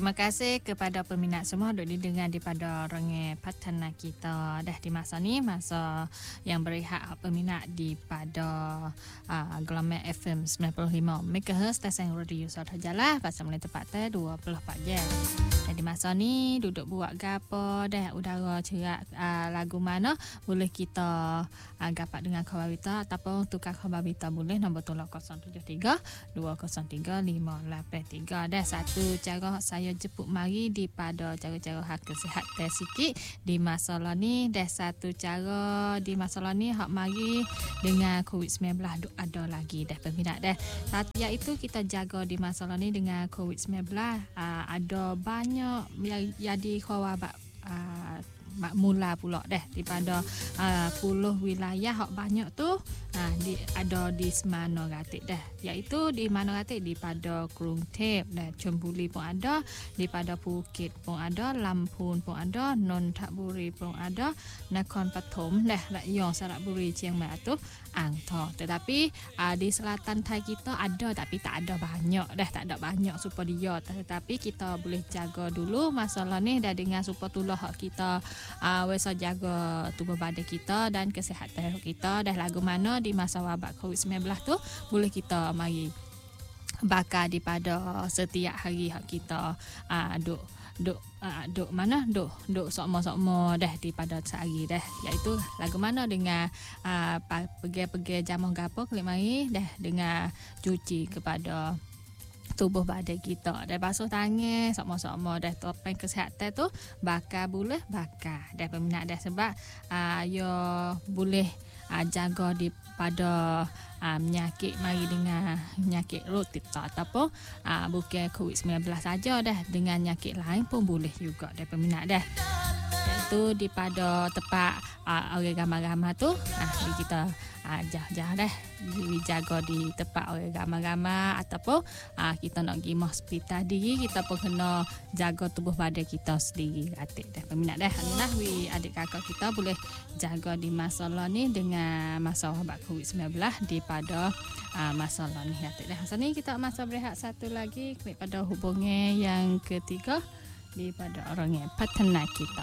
Terima kasih kepada peminat semua duk didengar daripada Rengeh Patana kita. Dah di masa ni, masa yang berehat peminat daripada gelombang FM 95 MHz stesen radio Suara Jalan pasal mulai tepat 24 jam. Jadi masa ni duduk buat gapo dah udara cerak lagu mana boleh kita gapak dengan khabar berita ataupun tukar khabar berita boleh nombor tolak 073 203 583. Dah satu cara saya jemput mari daripada cara-cara hak kesihatan sikit di masalah ni. Dah satu cara di masalah ni hak mari dengan COVID-19 ada lagi dah peminat dah. Satu iaitu kita jaga di masalah ni dengan COVID-19 ada banyak yang jadi khawabak mula pula dah daripada puluh wilayah hak banyak tu ada di Semana Ratik dah, iaitu di Semana Ratik daripada Krungthep dan Chonburi pun ada, daripada Phuket pun ada, Lampun pun ada, Nonthaburi pun ada, Nakhon Pathom dah, Rayong, Saraburi, Chiang Mai tu Ang Thong. Tetapi di selatan Thai kita ada tapi tak ada banyak dah, tak ada banyak super dia, tetapi kita boleh jaga dulu masalah ni dah dengan super tulah hak kita wesa jaga tubuh badan kita dan kesihatan kita dah lagu mana di masa wabak COVID-19 tu boleh kita mari bakar daripada setiap hari hak kita duk sokmo-sokmo dah daripada sehari dah, iaitu lagu mana dengan pergi jamu gapo klik mari dah dengan cuci kepada tubuh badan kita dah basuh tangan sama-sama dah topeng kesihatan tu bakar boleh bakar dah peminat dah sebab yo boleh jaga daripada penyakit mari dengan penyakit rotit ataupun bukan COVID-19 saja dah, dengan penyakit lain pun boleh juga dah peminat dah. Itu daripada tempat orang ramai-ramai tu kita jah dah dijaga di tempat orang ramai-ramai ataupun kita nak pergi hospital diri kita pun kena jaga tubuh badan kita sendiri atik dah peminat dah. Alhamdulillah adik kakak kita boleh jaga di masalah ni dengan masalah wabak COVID-19 daripada masalah ni atik dah. Masa ni kita masa berehat satu lagi kepada hubungan yang ketiga daripada orang yang Patana kita.